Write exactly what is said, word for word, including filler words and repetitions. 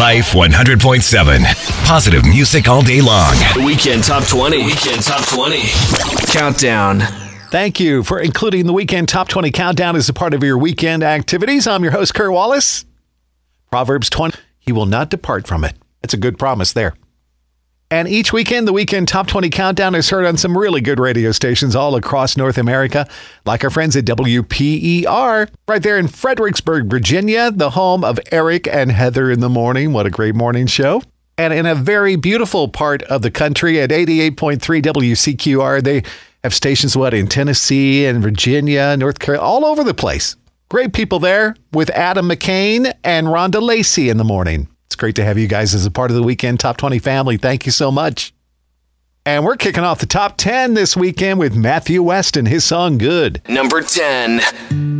Life one hundred point seven. Positive music all day long. The Weekend Top twenty. Weekend Top twenty. Countdown. Thank you for including the Weekend Top twenty Countdown as a part of your weekend activities. I'm your host, Kurt Wallace. Proverbs twenty, he will not depart from it. That's a good promise there. And each weekend, the Weekend Top twenty Countdown is heard on some really good radio stations all across North America, like our friends at W P E R, right there in Fredericksburg, Virginia, the home of Eric and Heather in the Morning. What a great morning show. And in a very beautiful part of the country at eighty-eight point three W C Q R, they have stations, what, in Tennessee and Virginia, North Carolina, all over the place. Great people there with Adam McCain and Rhonda Lacey in the morning. It's great to have you guys as a part of the Weekend Top twenty family. Thank you so much. And we're kicking off the top ten this weekend with Matthew West and his song Good. Number ten.